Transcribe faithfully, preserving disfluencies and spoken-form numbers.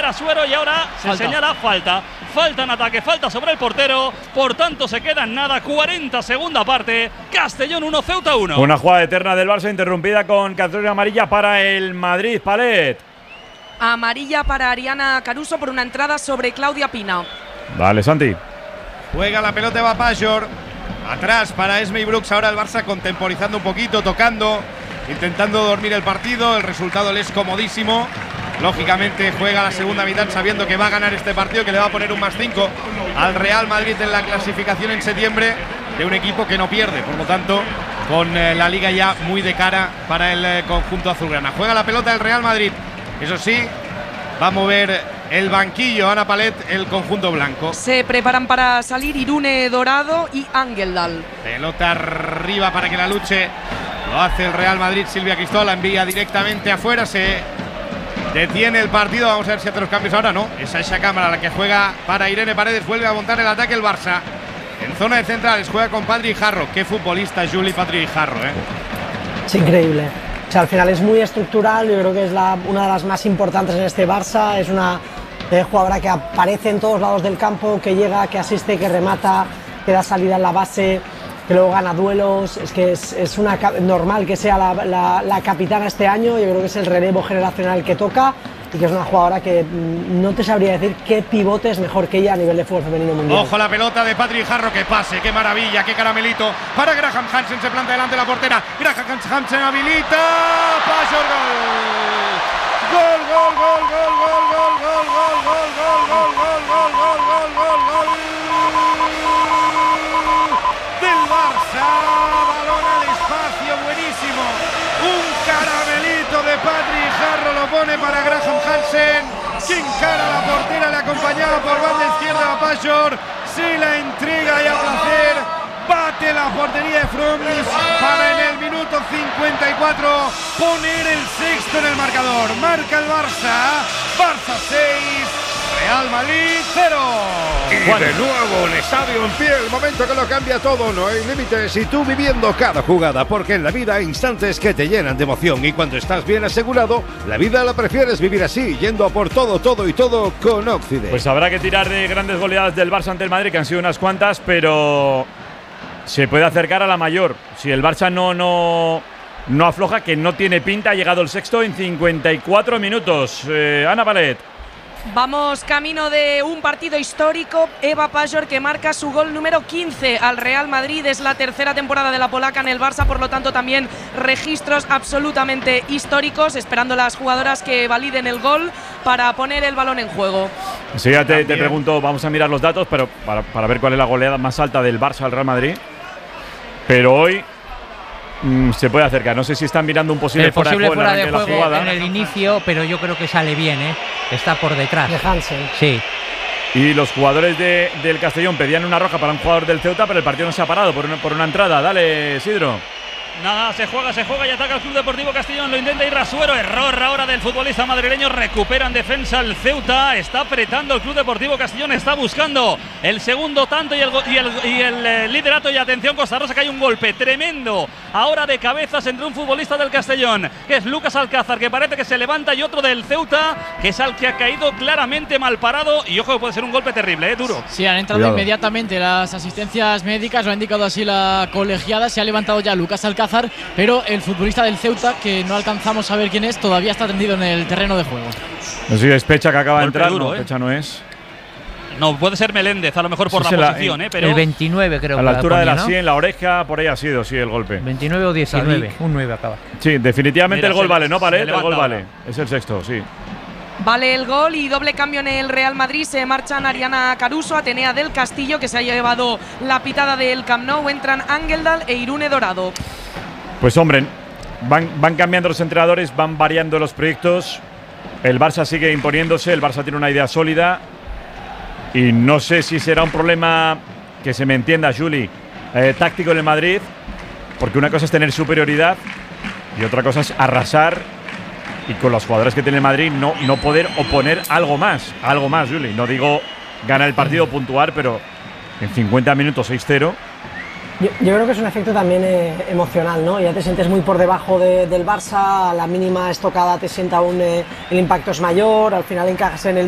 Irasuero y ahora se Falta. señala falta. Falta en ataque, falta sobre el portero. Por tanto, se queda en nada. cuarenta, segunda parte. Castellón uno, Ceuta uno. Una jugada eterna del Barça interrumpida con cartulina amarilla para el Madrid. Palet. Amarilla para Ariana Caruso por una entrada sobre Claudia Pina. Dale, Santi. Juega la pelota Eva Pajor. Atrás para Esme Brooks. Ahora el Barça contemporizando un poquito, tocando, intentando dormir el partido. El resultado le es comodísimo. Lógicamente juega la segunda mitad sabiendo que va a ganar este partido, que le va a poner un más cinco al Real Madrid en la clasificación en septiembre, de un equipo que no pierde. Por lo tanto, con eh, la liga ya muy de cara para el eh, conjunto azulgrana. Juega la pelota el Real Madrid. Eso sí, va a mover el banquillo Ana Palet, el conjunto blanco. Se preparan para salir Irune Dorado y Angeldal. Pelota arriba para que la luche. Lo hace el Real Madrid. Silvia Cristóbal la envía directamente afuera. Se detiene el partido. Vamos a ver si hace los cambios ahora. No, es esa cámara la que juega para Irene Paredes. Vuelve a montar el ataque el Barça. En zona de centrales juega con Patri Jarro. Qué futbolista Juli Patri Jarro, ¿eh? Es increíble. O sea, al final es muy estructural. Yo creo que es la, una de las más importantes en este Barça. Es una eh, jugadora que aparece en todos lados del campo, que llega, que asiste, que remata, que da salida en la base, que luego gana duelos. Es que es, es una, normal que sea la, la, la capitana este año. Yo creo que es el relevo generacional que toca y que es una jugadora que mm, no te sabría decir qué pivote es mejor que ella a nivel de fútbol femenino mundial. Ojo la pelota de Patri Jarro, que pase, qué maravilla, qué caramelito para Graham Hansen. Se planta delante de la portera. Graham Hansen habilita. Pajor, gol. Gol, gol, gol, gol, gol, gol, gol, gol, gol, gol, gol, gol, gol, gol, gol, gol, del Barça. Balón al espacio, buenísimo. Un caramelito de Patri Jarro lo pone para Graham Hansen, que encara a la portera, le acompañaba por banda izquierda a Pajor. Se la entrega y a placer. Bate la portería de Frums para en el minuto cincuenta y cuatro poner el sexto en el marcador. Marca el Barça. Barça seis, Real Madrid cero. Y de nuevo el estadio en pie, el momento que lo cambia todo. No hay límites y tú viviendo cada jugada, porque en la vida hay instantes que te llenan de emoción y cuando estás bien asegurado, la vida la prefieres vivir así, yendo a por todo, todo y todo con Occident. Pues habrá que tirar de grandes goleadas del Barça ante el Madrid, que han sido unas cuantas, pero se puede acercar a la mayor. Si el Barça no, no, no afloja, que no tiene pinta, ha llegado el sexto en cincuenta y cuatro minutos. Eh, Ana Palet. Vamos camino de un partido histórico. Eva Pajor, que marca su gol número quince al Real Madrid. Es la tercera temporada de la polaca en el Barça, por lo tanto también registros absolutamente históricos, esperando las jugadoras que validen el gol para poner el balón en juego. Sí, ya te, te pregunto, vamos a mirar los datos, pero para, para ver cuál es la goleada más alta del Barça al Real Madrid. Pero hoy mmm, se puede acercar. No sé si están mirando un posible, el fuera posible de juego, fuera de en, la juego jugada. en el inicio, pero yo creo que sale bien, ¿eh? Está por detrás. De Hansen. Sí. Y los jugadores de, del Castellón pedían una roja para un jugador del Ceuta, pero el partido no se ha parado por una, por una entrada. Dale, Sidro. Nada, se juega, se juega y ataca el Club Deportivo Castellón. Lo intenta Irasuero. Error ahora del futbolista madrileño. Recupera en defensa el Ceuta. Está apretando el Club Deportivo Castellón. Está buscando el segundo tanto y el, y el, y el eh, liderato. Y atención, Costa Rosa, que hay un golpe tremendo ahora de cabezas entre un futbolista del Castellón, que es Lucas Alcázar, que parece que se levanta, y otro del Ceuta, que es al que ha caído claramente mal parado. Y ojo, que puede ser un golpe terrible, ¿eh? Duro. Sí, han entrado Cuidado. inmediatamente las asistencias médicas. Lo ha indicado así la colegiada. Se ha levantado ya Lucas Alcázar, pero el futbolista del Ceuta, que no alcanzamos a ver quién es, todavía está tendido en el terreno de juego. No sé si es Pecha que acaba de Golpe entrar. duro, no, ¿eh? Pecha no es. No, puede ser Meléndez, a lo mejor por Sí, la la- posición, ¿eh? Pero El veintinueve creo A que la altura de la ponía, ¿no? sien, la oreja, por ahí ha sido, sí, el golpe. veintinueve o diecinueve. Un nueve acaba. Sí, definitivamente Mira, el gol se- vale, ¿no, se Palet? El levanta gol ahora. vale. Es el sexto, sí. Vale el gol y doble cambio en el Real Madrid. Se marchan Ariana Caruso, Atenea del Castillo, que se ha llevado la pitada del Camp Nou. Entran Angeldal e Irune Dorado. Pues hombre, van, van cambiando los entrenadores, van variando los proyectos. El Barça sigue imponiéndose, el Barça tiene una idea sólida. Y no sé si será un problema, que se me entienda, Juli, eh, táctico en el Madrid, porque una cosa es tener superioridad y otra cosa es arrasar, y con los jugadores que tiene el Madrid no, no poder oponer algo más, algo más, Juli. No digo ganar el partido, puntuar, pero en cincuenta minutos seis cero. Yo, yo creo que es un efecto también eh, emocional, ¿no? Ya te sientes muy por debajo de, del Barça, a la mínima estocada te sienta aún, eh, el impacto es mayor, al final encajas en el